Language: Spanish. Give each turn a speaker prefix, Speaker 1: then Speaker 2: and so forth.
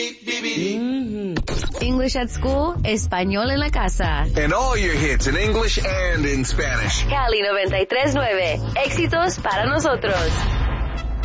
Speaker 1: English at School, español en la casa.
Speaker 2: And all your hits in English and in Spanish.
Speaker 1: Cali 93.9, éxitos para nosotros.